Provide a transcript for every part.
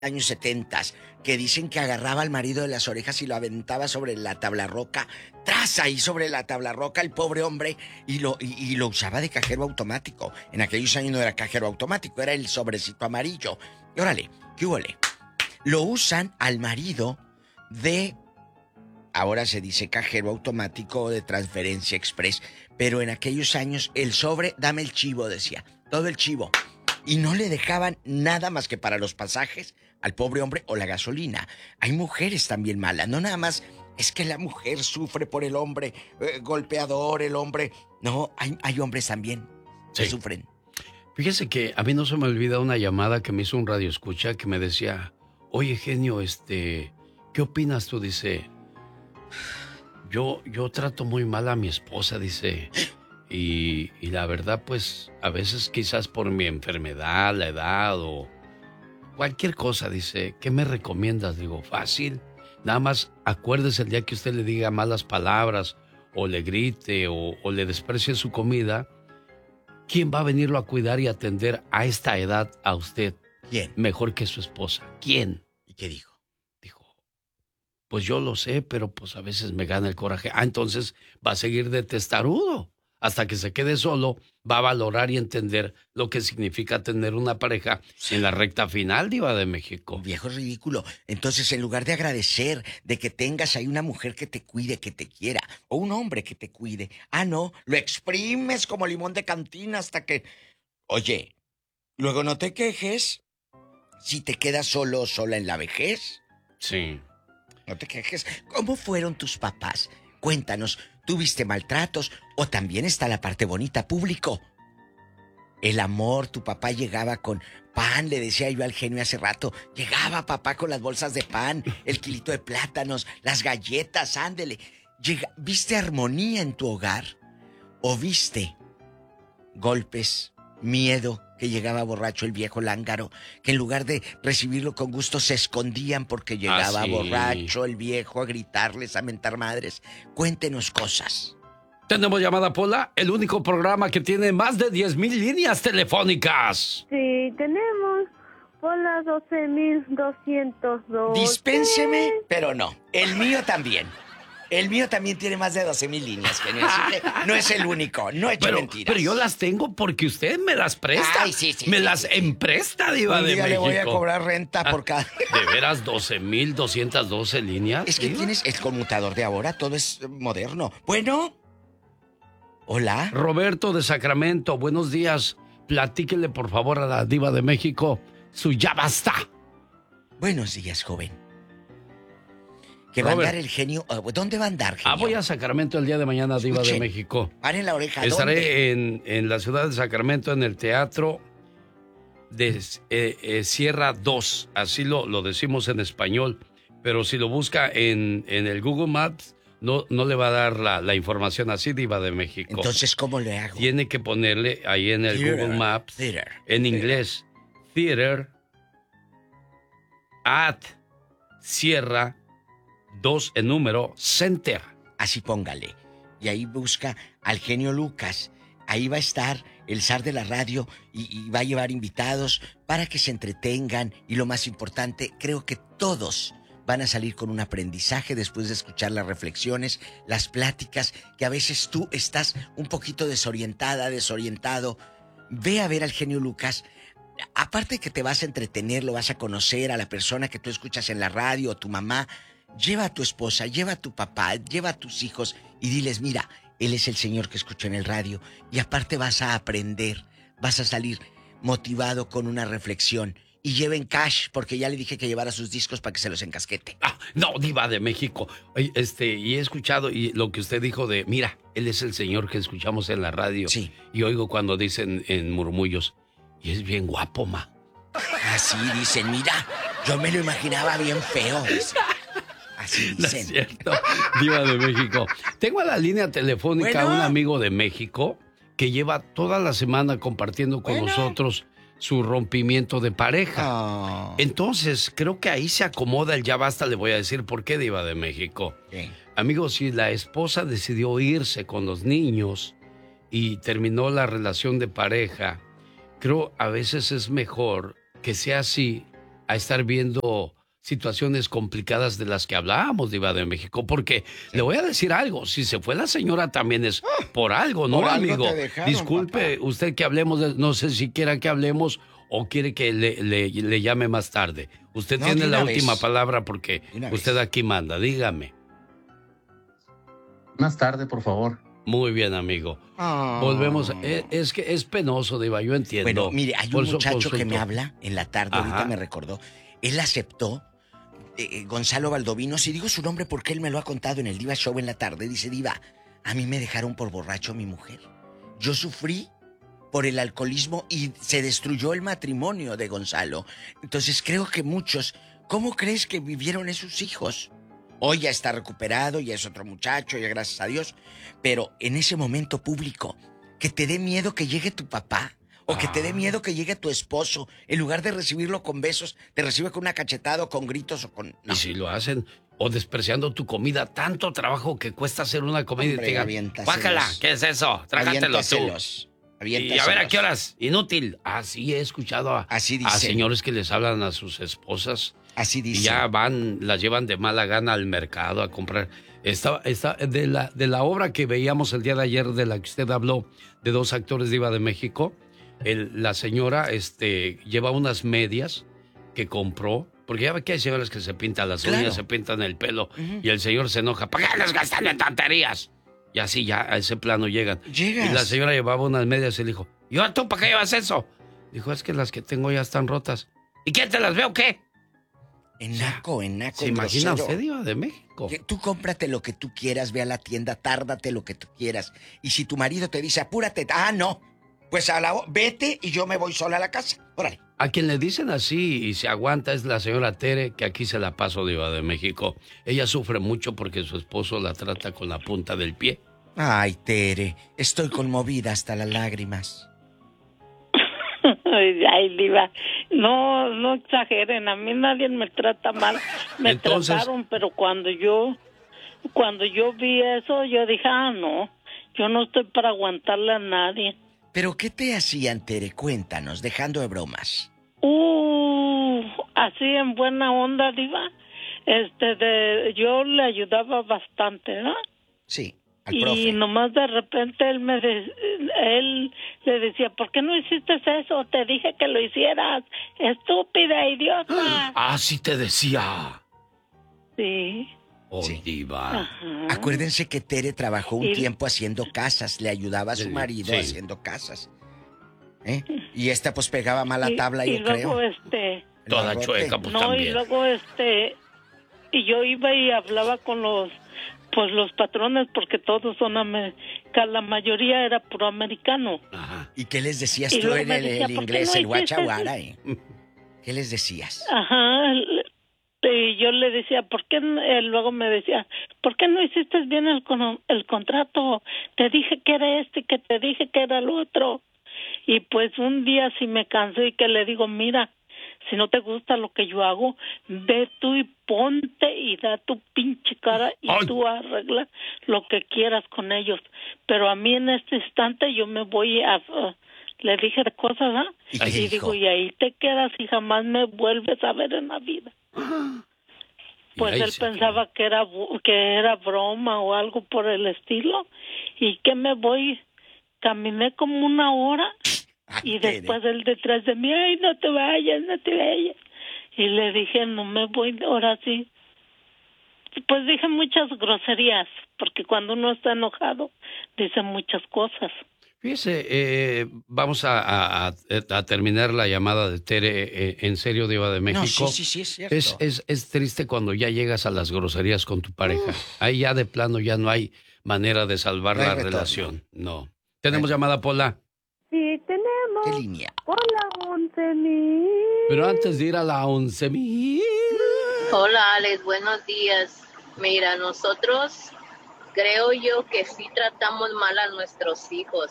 años 70, que dicen que agarraba al marido de las orejas y lo aventaba sobre la tabla roca, tras ahí sobre la tabla roca el pobre hombre, y lo usaba de cajero automático. En aquellos años no era cajero automático, era el sobrecito amarillo. Y órale, ¿qué húbole? Lo usan al marido de... Ahora se dice cajero automático o de transferencia express, pero en aquellos años el sobre, dame el chivo, decía, todo el chivo. Y no le dejaban nada más que para los pasajes al pobre hombre o la gasolina. Hay mujeres también malas, no nada más es que la mujer sufre por el hombre, golpeador, el hombre. No, hay hombres también que sufren. Fíjese que a mí no se me olvida una llamada que me hizo un radioescucha que me decía, oye, genio, ¿qué opinas tú? Dice, yo trato muy mal a mi esposa, dice, y la verdad, pues, a veces quizás por mi enfermedad, la edad o cualquier cosa, dice, ¿qué me recomiendas? Digo, fácil, nada más acuérdese el día que usted le diga malas palabras o le grite o le desprecie su comida, ¿quién va a venirlo a cuidar y atender a esta edad a usted? ¿Quién? Mejor que su esposa. ¿Quién? ¿Y qué dijo? Dijo, pues yo lo sé, pero pues a veces me gana el coraje. Ah, entonces va a seguir de testarudo. Hasta que se quede solo, va a valorar y entender lo que significa tener una pareja en la recta final, Diva de México. Un viejo ridículo. Entonces, en lugar de agradecer de que tengas ahí una mujer que te cuide, que te quiera, o un hombre que te cuide, no, lo exprimes como limón de cantina hasta que... Oye, luego no te quejes si te quedas solo o sola en la vejez. Sí. No te quejes. ¿Cómo fueron tus papás? Cuéntanos, ¿tuviste maltratos? O también está la parte bonita, público. El amor, tu papá llegaba con pan, le decía yo al genio hace rato. Llegaba papá con las bolsas de pan, el kilito de plátanos, las galletas, ándele. ¿Viste armonía en tu hogar? ¿O viste golpes, miedo, que llegaba borracho el viejo lángaro, que en lugar de recibirlo con gusto se escondían porque llegaba borracho el viejo a gritarles, a mentar madres? Cuéntenos cosas. Tenemos llamada, Pola, el único programa que tiene más de 10,000 líneas telefónicas. Sí, tenemos Pola 12,202. Dispénseme, pero no, el mío también. El mío también tiene más de 12,000 líneas, genio. Así que no es el único, no he hecho mentiras. Pero yo las tengo porque usted me las presta. Ay, sí, me las empresta, Diva de México. Le voy a cobrar renta por cada... ¿De veras 12,212 líneas? Es que ¿Diva? tienes el conmutador de ahora, todo es moderno. Bueno. Hola. Roberto de Sacramento, buenos días. Platíquele, por favor, a la Diva de México su ya basta. Buenos días, joven. Que va a andar el genio. ¿Dónde va a andar, genio? Voy a Sacramento el día de mañana, Diva de México. Paren la oreja. Estaré en la ciudad de Sacramento, en el teatro de Sierra 2. Así lo decimos en español. Pero si lo busca en el Google Maps, no le va a dar la información así, Diva de México. Entonces, ¿cómo le hago? Tiene que ponerle ahí en el Google Maps, en inglés, Theater at Sierra 2 en número, Center. Así póngale. Y ahí busca al genio Lucas. Ahí va a estar el zar de la radio y va a llevar invitados para que se entretengan. Y lo más importante, creo que todos van a salir con un aprendizaje después de escuchar las reflexiones, las pláticas, que a veces tú estás un poquito desorientada, desorientado. Ve a ver al genio Lucas. Aparte de que te vas a entretener, lo vas a conocer a la persona que tú escuchas en la radio, o tu mamá. Lleva a tu esposa, lleva a tu papá, lleva a tus hijos y diles, mira, él es el señor que escucho en el radio. Y aparte vas a aprender, vas a salir motivado con una reflexión. Y lleven cash, porque ya le dije que llevara sus discos para que se los encasquete. No, Diva de México. Y he escuchado y lo que usted dijo de, mira, él es el señor que escuchamos en la radio. Sí. Y oigo cuando dicen en murmullos, y es bien guapo, ma. Así dicen, mira, yo me lo imaginaba bien feo. Así dicen. No es cierto, Diva de México. Tengo a la línea telefónica a un amigo de México que lleva toda la semana compartiendo con nosotros su rompimiento de pareja. Entonces, creo que ahí se acomoda el ya basta. Le voy a decir por qué, Diva de México. Amigos, si la esposa decidió irse con los niños y terminó la relación de pareja, creo a veces es mejor que sea así a estar viendo situaciones complicadas de las que hablábamos, Diva de México, porque le voy a decir algo, si se fue la señora también es por algo, ¿no, por algo amigo? te dejaron, Disculpe, papá. usted que hablemos, no sé si quiera que hablemos o quiere que le llame más tarde. Usted No, tiene de la una última vez. palabra porque usted aquí manda, dígame. Más tarde, por favor. Muy bien, amigo. Volvemos. Es que es penoso, Diva, yo entiendo. Bueno, mire, hay un muchacho que me habla en la tarde, ahorita Ajá. me recordó. Él aceptó, Gonzalo Baldovino, si digo su nombre porque él me lo ha contado en el Diva Show en la tarde, dice, Diva, a mí me dejaron por borracho mi mujer. Yo sufrí por el alcoholismo y se destruyó el matrimonio de Gonzalo. Entonces creo que muchos, ¿cómo crees que vivieron esos hijos? Hoy ya está recuperado, ya es otro muchacho, ya gracias a Dios. Pero en ese momento público, que te dé miedo que llegue tu papá, o que te dé miedo que llegue tu esposo, en lugar de recibirlo con besos, te recibe con una cachetada o con gritos o con... No. Y si lo hacen, o despreciando tu comida, tanto trabajo que cuesta hacer una comida. Hombre, y te digan, aviéntaselos. guácala, ¿qué es eso? Trágatelo tú. Aviéntaselos. Y a ver a qué horas, inútil. Así he escuchado a señores que les hablan a sus esposas. Así dice. Y ya las llevan de mala gana al mercado a comprar. Está de la obra que veíamos el día de ayer, de la que usted habló, de 2 actores de Diva de México, la señora lleva unas medias que compró, porque ya ve que hay señoras que se pintan las uñas, se pintan el pelo, y el señor se enoja, ¿para qué les gastan en tonterías? Y así ya a ese plano llegan. Llegas. Y la señora llevaba unas medias y le dijo, ¿y ahora tú para qué llevas eso? Dijo, es que las que tengo ya están rotas. ¿Y quién te las ve o qué? En naco. ¿Se imagina usted, Diva de México? Tú cómprate lo que tú quieras, ve a la tienda, tárdate lo que tú quieras. Y si tu marido te dice, apúrate, no, pues vete y yo me voy sola a la casa. Órale. A quien le dicen así y se aguanta es la señora Tere, que aquí se la paso, Diva de México. Ella sufre mucho porque su esposo la trata con la punta del pie. Ay, Tere, estoy conmovida hasta las lágrimas. Ay, Diva, no exageren, a mí nadie me trata mal. Me trataron, pero cuando yo vi eso, yo dije, no, yo no estoy para aguantarle a nadie. ¿Pero qué te hacían, Tere? Cuéntanos, dejando de bromas. Así en buena onda, Diva. Yo le ayudaba bastante, ¿no? Sí, al profe. Y nomás de repente él le decía, ¿por qué no hiciste eso? Te dije que lo hicieras, estúpida, idiota. Sí te decía. Sí. Oh, sí. Diva. Ajá. Acuérdense que Tere trabajó un tiempo haciendo casas, le ayudaba a su marido haciendo casas. Y esta pues pegaba mala tabla, yo luego, creo. Toda chueca, pues también. Y luego y yo iba y hablaba con los patrones, porque todos son la mayoría era puro americano. Ajá. ¿Y qué les decías tú en el inglés, el guachaguara? ¿Qué les decías? Ajá. Y yo le decía, ¿por qué? Luego me decía, ¿por qué no hiciste bien el contrato? Te dije que era y que te dije que era el otro. Y pues un día sí me cansé y que le digo, mira, si no te gusta lo que yo hago, ve tú y ponte y da tu pinche cara y tú arregla lo que quieras con ellos. Pero a mí en este instante yo me voy le dije de cosas, ¿ah? Y digo, y ahí te quedas y jamás me vuelves a ver en la vida. Pues él pensaba que era broma o algo por el estilo. Y que me voy, caminé como 1 hora y después él detrás de mí, ay, no te vayas. Y le dije, no me voy, ahora sí. Pues dije muchas groserías, porque cuando uno está enojado dice muchas cosas. Fíjese, vamos a terminar la llamada de Tere. En serio, Diva de México. No, sí, es cierto. Es triste cuando ya llegas a las groserías con tu pareja. Ahí ya de plano ya no hay manera de salvar la relación. No. ¿Tenemos llamada, Pola? Sí, tenemos. ¿Qué línea? Hola, 11,000. Pero antes de ir a la 11,000. Hola, Alex, buenos días. Mira, nosotros creo yo que sí tratamos mal a nuestros hijos.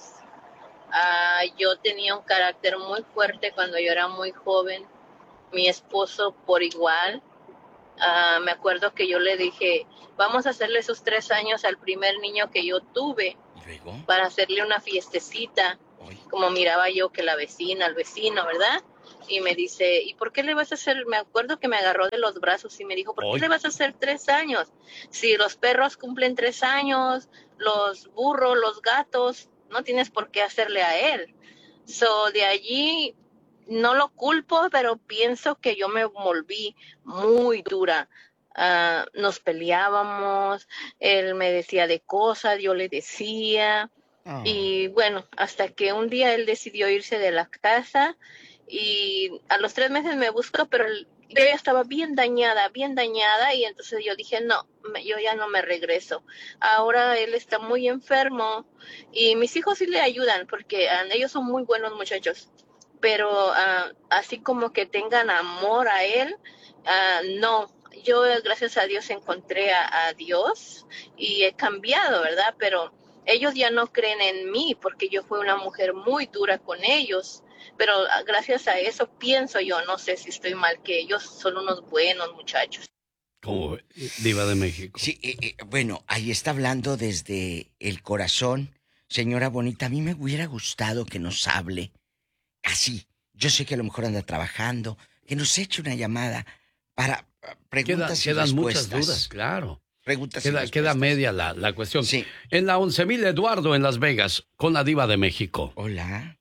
Yo tenía un carácter muy fuerte cuando yo era muy joven. Mi esposo por igual. Me acuerdo que yo le dije, vamos a hacerle esos 3 años al primer niño que yo tuve para hacerle una fiestecita, como miraba yo que la vecina, el vecino, ¿verdad? y me dice, ¿y por qué le vas a hacer? Me acuerdo que me agarró de los brazos y me dijo, ¿por qué le vas a hacer 3 años? Si los perros cumplen 3 años, los burros, los gatos, no tienes por qué hacerle a él. So, de allí no lo culpo, pero pienso que yo me volví muy dura. Nos peleábamos, él me decía de cosas, yo le decía. Y bueno, hasta que un día él decidió irse de la casa y a los 3 meses me buscó, pero yo ya estaba bien dañada, y entonces yo dije, no, yo ya no me regreso. Ahora él está muy enfermo y mis hijos sí le ayudan porque ellos son muy buenos muchachos, pero así como que tengan amor a él, no. Yo, gracias a Dios, encontré a Dios y he cambiado, ¿verdad? Pero ellos ya no creen en mí porque yo fui una mujer muy dura con ellos. Pero gracias a eso pienso yo, no sé si estoy mal, que ellos son unos buenos muchachos. Como Diva de México. Sí, bueno, ahí está hablando desde el corazón. Señora bonita, a mí me hubiera gustado que nos hable así. Yo sé que a lo mejor anda trabajando, que nos eche una llamada para preguntas y Quedan respuestas. muchas dudas, claro. Preguntas y respuestas. Queda media la cuestión. Sí. En la 11,000 Eduardo en Las Vegas, con la Diva de México. Hola.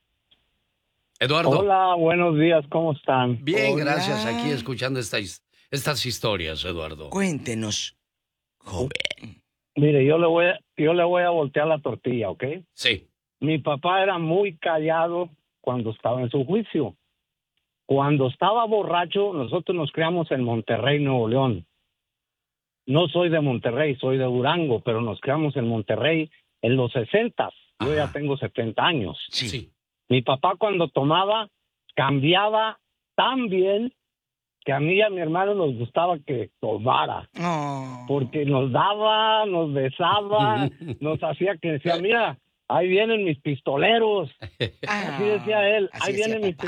Eduardo. Hola, buenos días, ¿cómo están? Bien, Hola. gracias. Aquí escuchando estas historias, Eduardo. Cuéntenos, joven. Mire, yo le voy a voltear la tortilla, ¿ok? Sí. Mi papá era muy callado cuando estaba en su juicio. Cuando estaba borracho, nosotros nos criamos en Monterrey, Nuevo León. No soy de Monterrey, soy de Durango, pero nos criamos en Monterrey en los 60. Yo ya tengo 70 años. Sí. Mi papá cuando tomaba cambiaba tan bien que a mí y a mi hermano nos gustaba que tomara. Porque nos daba, nos besaba, nos hacía que decía, mira, ahí vienen mis pistoleros. Así decía él, así ahí decía vienen mis papá.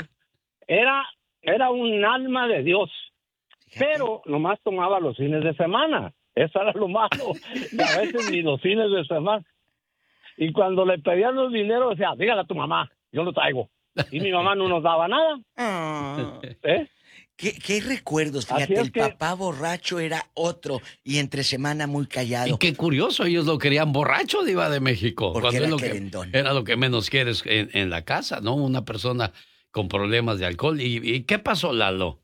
Era un alma de Dios. Fíjate. Pero nomás tomaba los fines de semana. Eso era lo malo. Y a veces ni los fines de semana. Y cuando le pedían los dineros, decía, dígale a tu mamá, yo lo traigo. Y mi mamá no nos daba nada. ¿Eh? ¿Qué recuerdos? Así Fíjate, es el que- papá borracho era otro y entre semana muy callado. Y qué curioso, ellos lo querían borracho, Diva de México. Porque cuando era es lo querendón. era lo que menos quieres en la casa, ¿no? Una persona con problemas de alcohol. ¿Y qué pasó, Lalo?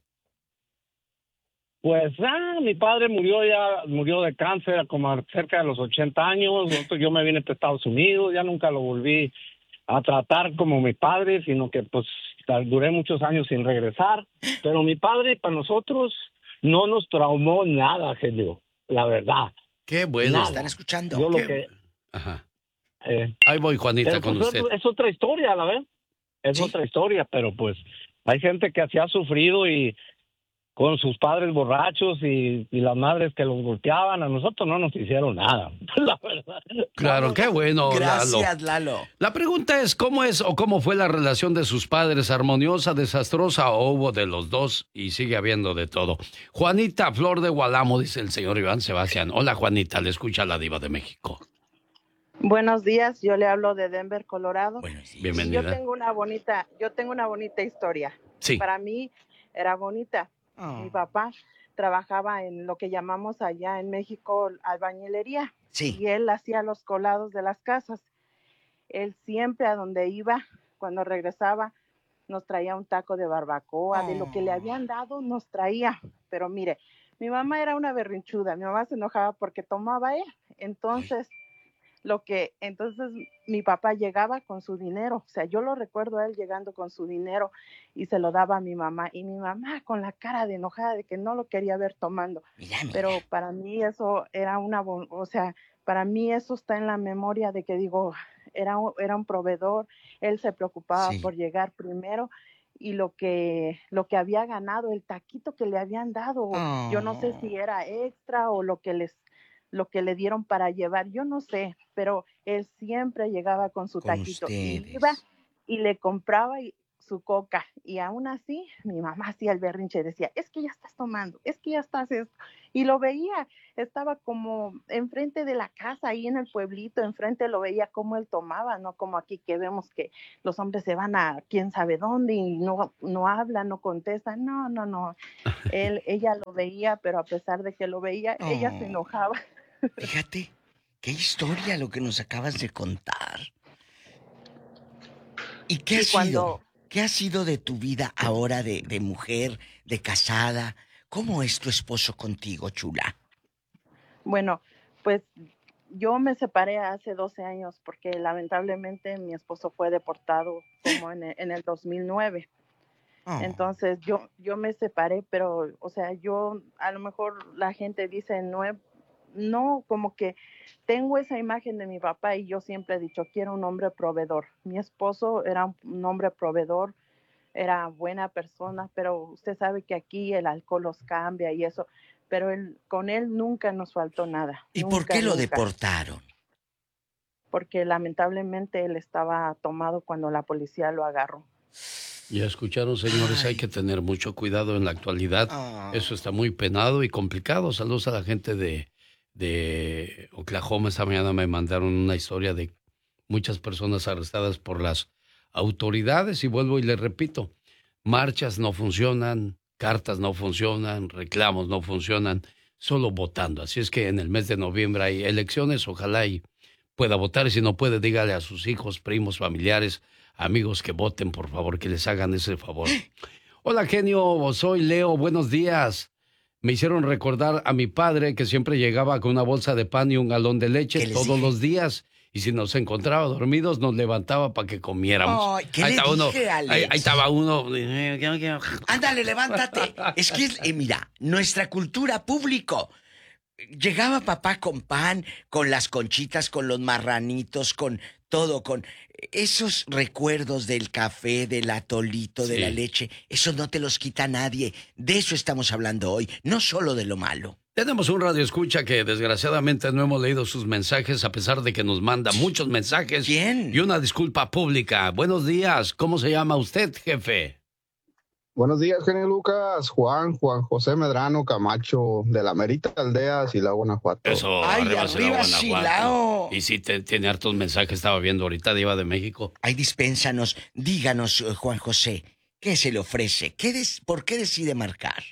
Pues mi padre murió de cáncer como cerca de los 80 años. Yo me vine a Estados Unidos, ya nunca lo volví a tratar como mi padre, sino que pues duré muchos años sin regresar. Pero mi padre para nosotros no nos traumó nada, genio, la verdad. Qué bueno. Nada. ¿Están escuchando? Yo lo Qué- que... Ajá. eh, Ahí voy, Juanita, pero, con pues, usted. es otra historia, ¿la ven? Es Sí. otra historia, pero pues hay gente que así ha sufrido y con sus padres borrachos y las madres que los golpeaban, a nosotros no nos hicieron nada, la verdad. Claro, qué bueno, Lalo. Gracias, Lalo. La pregunta es, ¿cómo es o cómo fue la relación de sus padres? ¿Armoniosa, desastrosa o hubo de los dos y sigue habiendo de todo? Juanita Flor de Gualamo, dice el señor Iván Sebastián. Hola, Juanita, le escucha la Diva de México. Buenos días, yo le hablo de Denver, Colorado. Buenos días. Bienvenida. Yo tengo una bonita historia. Sí. Para mí era bonita. Mi papá trabajaba en lo que llamamos allá en México albañilería. Sí. Y él hacía los colados de las casas. Él siempre a donde iba, cuando regresaba, nos traía un taco de barbacoa, de lo que le habían dado nos traía. Pero mire, mi mamá era una berrinchuda, mi mamá se enojaba porque tomaba él. Entonces mi papá llegaba con su dinero, o sea, yo lo recuerdo a él llegando con su dinero y se lo daba a mi mamá, y mi mamá con la cara de enojada de que no lo quería ver tomando. Mira. Pero para mí eso era para mí eso está en la memoria de que digo, era un proveedor, él se preocupaba Sí. por llegar primero, y lo que había ganado, el taquito que le habían dado, yo no sé si era extra o lo que le dieron para llevar, yo no sé, pero él siempre llegaba con su Con taquito ustedes. y iba y le compraba su coca, y aún así mi mamá hacía el berrinche y decía, es que ya estás tomando, es que ya estás esto, y lo veía, estaba como enfrente de la casa, ahí en el pueblito, enfrente lo veía como él tomaba, no como aquí que vemos que los hombres se van a quién sabe dónde y no hablan, no contestan, no, ella lo veía, pero a pesar de que lo veía, ella se enojaba. Fíjate, qué historia lo que nos acabas de contar. ¿Y qué ha sido? ¿Qué ha sido de tu vida ahora de mujer, de casada? ¿Cómo es tu esposo contigo, chula? Bueno, pues yo me separé hace 12 años porque lamentablemente mi esposo fue deportado como en el 2009. Entonces yo me separé, pero, o sea, yo a lo mejor la gente dice, no, como que tengo esa imagen de mi papá y yo siempre he dicho, quiero un hombre proveedor. Mi esposo era un hombre proveedor, era buena persona, pero usted sabe que aquí el alcohol los cambia y eso, pero con él nunca nos faltó nada. ¿Y nunca, por qué lo nunca. deportaron? Porque lamentablemente él estaba tomado cuando la policía lo agarró. Ya escucharon, señores, hay que tener mucho cuidado en la actualidad. Eso está muy penado y complicado. Saludos a la gente de Oklahoma. Esta mañana me mandaron una historia de muchas personas arrestadas por las autoridades y vuelvo y les repito, marchas no funcionan, cartas no funcionan, reclamos no funcionan, solo votando. Así es que en el mes de noviembre hay elecciones, ojalá y pueda votar y si no puede, dígale a sus hijos, primos, familiares, amigos que voten, por favor, que les hagan ese favor. Hola, genio, soy Leo, buenos días. Me hicieron recordar a mi padre que siempre llegaba con una bolsa de pan y un galón de leche todos los días. Y si nos encontraba dormidos, nos levantaba para que comiéramos. ¿Qué le dije, Alex? Ahí estaba uno. Ándale, levántate. Es que, mira, nuestra cultura público. Llegaba papá con pan, con las conchitas, con los marranitos, con todo, con esos recuerdos del café, del atolito, de la leche. Eso no te los quita nadie. De eso estamos hablando hoy, no solo de lo malo. Tenemos un radioescucha que desgraciadamente no hemos leído sus mensajes a pesar de que nos manda muchos mensajes. ¿Quién? Y una disculpa pública. Buenos días. ¿Cómo se llama usted, jefe? Buenos días, genio Lucas. Juan José Medrano Camacho, de la Merita Aldea, Silao, Guanajuato. Eso, arriba Silao. Y sí, tiene hartos mensajes, estaba viendo ahorita, Diva de México. Ay, dispénsanos, díganos, Juan José, ¿qué se le ofrece? ¿Por qué decide marcar?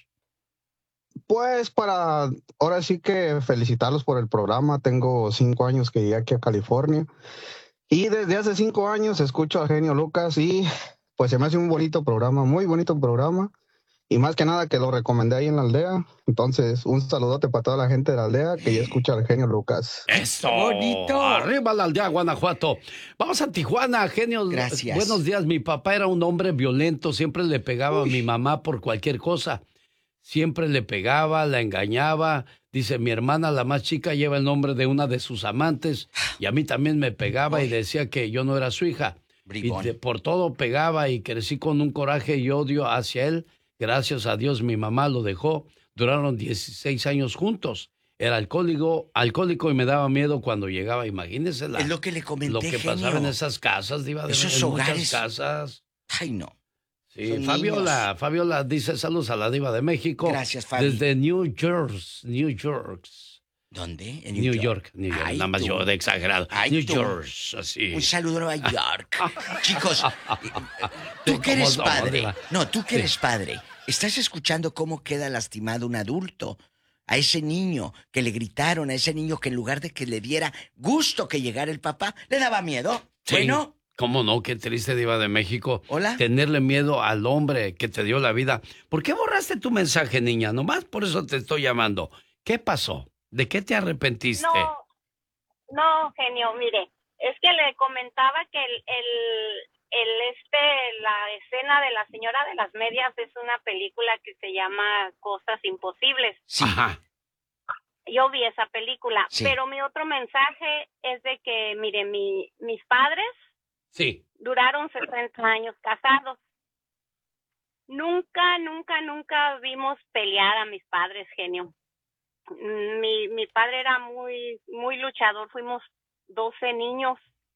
Pues ahora sí que felicitarlos por el programa. Tengo 5 años que llegué aquí a California y desde hace 5 años escucho a genio Lucas y pues se me hace un bonito programa, muy bonito programa. Y más que nada que lo recomendé ahí en la aldea. Entonces, un saludote para toda la gente de la aldea que ya escucha al genio Lucas. ¡Eso! ¡Bonito! ¡Arriba la aldea, Guanajuato! Vamos a Tijuana, genio. Gracias. Buenos días. Mi papá era un hombre violento. Siempre le pegaba a mi mamá por cualquier cosa. Siempre le pegaba, la engañaba. Dice, mi hermana, la más chica, lleva el nombre de una de sus amantes. Y a mí también me pegaba y decía que yo no era su hija. Bribón. Y por todo pegaba y crecí con un coraje y odio hacia él. Gracias a Dios mi mamá lo dejó. Duraron 16 años juntos. Era alcohólico y me daba miedo cuando llegaba. Imagínese es lo que le comenté, lo que pasaba en esas casas, Diva, esos en hogares. muchas casas. Ay, no. Sí, Fabiola dice saludos a la Diva de México. Gracias, Fabi. Desde New York. ¿Dónde? En New York. Ay, nada más yo de exagerado. Ay, New tú. York, así. Un saludo a Nueva York. Chicos, tú que ¿Cómo eres somos, padre. Diva? No, tú que eres padre. ¿Estás escuchando cómo queda lastimado un adulto? A ese niño que le gritaron, a ese niño que en lugar de que le diera gusto que llegara el papá, le daba miedo. Sí. Bueno. ¿Cómo no? Qué triste, Diva de México. Hola. Tenerle miedo al hombre que te dio la vida. ¿Por qué borraste tu mensaje, niña? Nomás por eso te estoy llamando. ¿Qué pasó? ¿De qué te arrepentiste? No, genio, mire, es que le comentaba que la escena de la señora de las medias es una película que se llama Cosas Imposibles. Sí. Ajá. Yo vi esa película, Sí. pero mi otro mensaje es de que, mire, mis padres Sí. duraron 60 años casados. Nunca vimos pelear a mis padres, genio. Mi padre era muy luchador, fuimos 12 niños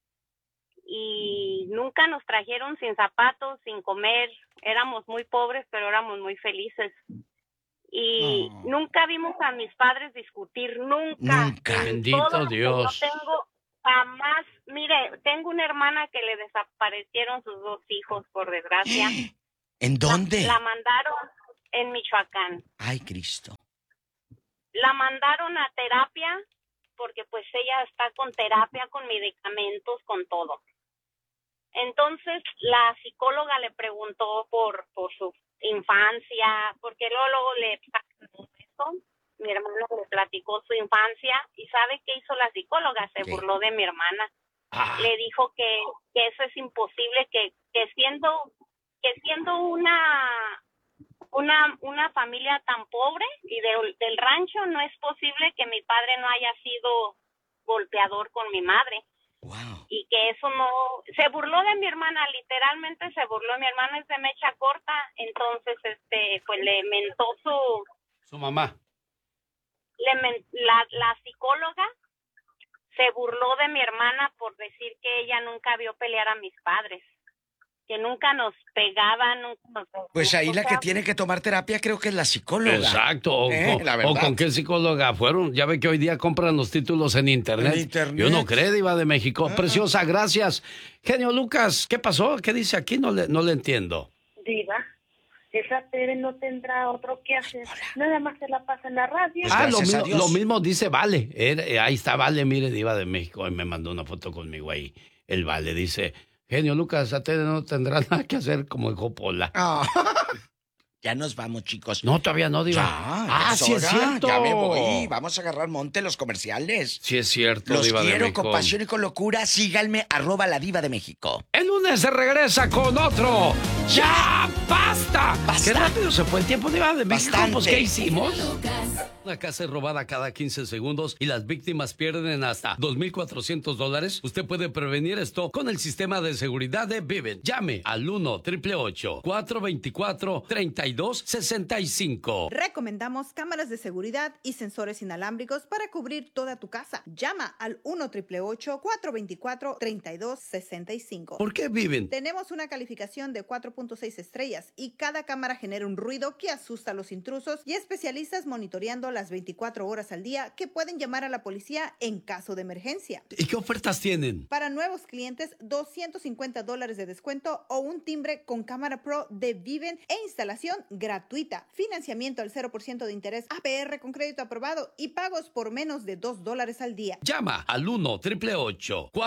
y nunca nos trajeron sin zapatos, sin comer. Éramos muy pobres, pero éramos muy felices. Y nunca vimos a mis padres discutir, nunca. Bendito Dios. No tengo jamás, mire, tengo una hermana que le desaparecieron sus 2 hijos, por desgracia. ¿En dónde? La mandaron en Michoacán. Ay, Cristo. La mandaron a terapia porque pues ella está con terapia, con medicamentos, con todo. Entonces la psicóloga le preguntó por su infancia, porque luego le mi hermano le platicó su infancia y ¿sabe qué hizo la psicóloga? Se burló de mi hermana. Le dijo que eso es imposible, que siendo una familia tan pobre y del rancho, no es posible que mi padre no haya sido golpeador con mi madre. Wow. Y que eso no... Se burló de mi hermana, literalmente se burló. Mi hermana es de mecha corta, entonces pues le mentó su mamá. La psicóloga se burló de mi hermana por decir que ella nunca vio pelear a mis padres, que nunca nos pegaban, nunca nos... Pues ahí la que tiene que tomar terapia creo que es la psicóloga. Exacto. O con qué psicóloga fueron. Ya ve que hoy día compran los títulos en internet. Y uno cree, Diva de México. Preciosa, gracias. Genio Lucas, ¿qué pasó? ¿Qué dice aquí? No le entiendo. Diva, esa TV no tendrá otro que hacer. Nada más se la pasa en la radio. Pues lo mismo dice Vale. Ahí está Vale, mire, Diva de México. Hoy me mandó una foto conmigo ahí. El Vale dice... Genio Lucas, a Tere no tendrá nada que hacer como dijo Pola. Ya nos vamos, chicos. No, todavía no, Diva. Sí es cierto. Ya me voy. Vamos a agarrar monte los comerciales. Sí es cierto, los Diva de México. Los quiero con pasión y con locura. Síganme, @la Diva de México. El lunes se regresa con otro. ¡Ya basta! Qué rápido se fue el tiempo, Diva de México. Bastante. Pues, ¿qué hicimos? Una casa es robada cada 15 segundos y las víctimas pierden hasta $2,400. Usted puede prevenir esto con el sistema de seguridad de Vivint. Llame al 1-888-424-3265. Recomendamos cámaras de seguridad y sensores inalámbricos para cubrir toda tu casa. Llama al 1-888-424-3265. ¿Por qué Vivint? Tenemos una calificación de 4.6 estrellas y cada cámara genera un ruido que asusta a los intrusos y especialistas monitoreando las 24 horas al día que pueden llamar a la policía en caso de emergencia. ¿Y qué ofertas tienen? Para nuevos clientes, $250 de descuento o un timbre con cámara pro de Vivint e instalación gratuita. Financiamiento al 0% de interés, APR con crédito aprobado y pagos por menos de $2 al día. Llama al 1-888-4